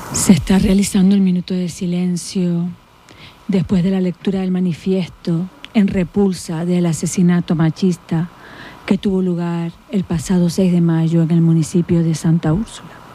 Se está realizando el minuto de silencio después de la lectura del manifiesto en repulsa del asesinato machista que tuvo lugar el pasado 6 de mayo en el municipio de Santa Úrsula.